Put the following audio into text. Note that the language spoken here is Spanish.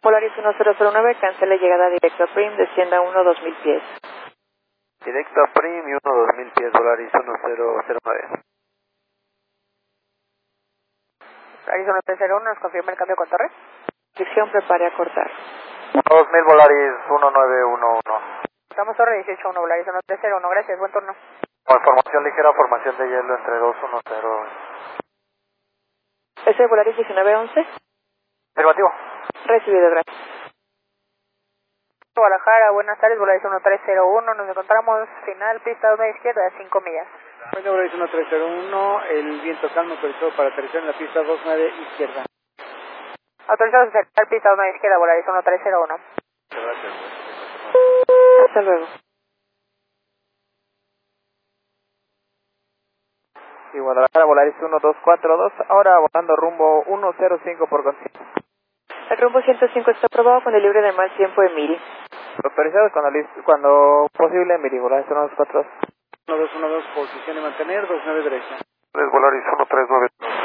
Polaris 1009, cancele llegada directo a Prim, descienda 1-2000 pies. Directo a Prim y 1-2000 pies, Polaris 1009. Polaris 1301, ¿nos confirma el cambio con torre? Fricción, prepare a cortar. 2000 Polaris 1911. Estamos torre 181, Polaris 1301, gracias, buen turno. Con formación ligera, formación de hielo entre 210. ¿Ese Polaris 1911? Afirmativo. Recibido, gracias. Guadalajara, buenas tardes, Polaris 1301, nos encontramos final, pista 1 izquierda, 5 millas. Bueno, Polaris 1301, el viento calmo autorizado para aterrizar en la pista 29 izquierda. Autorizado a acercar pista 1 izquierda, Polaris 1301. Gracias. Hasta luego. Y Guadalajara, Polaris 1242, ahora volando rumbo 105 por concierto. El rumbo 105 está aprobado con el libre de mal tiempo de Miri. Autorizados cuando posible, Miri, Polaris 1242. 1212, posición y mantener, 29 derecha. Polaris 139.